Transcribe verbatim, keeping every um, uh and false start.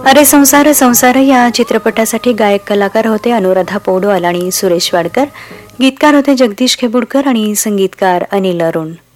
अरे संसार संसार या चित्रपटासाठी गायक कलाकार होते अनुराधा पौडवाल आणि सुरेश वाडकर. गीतकार होते जगदीश खेबुडकर आणि संगीतकार अनिल अरुण.